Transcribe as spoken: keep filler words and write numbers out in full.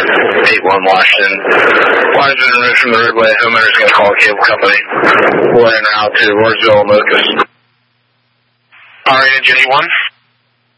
eight one Washington. Linesman removed from the roadway. Homeowner is going to call a cable company. We're en route to Roarsville, Locust. All right, Engine eight one.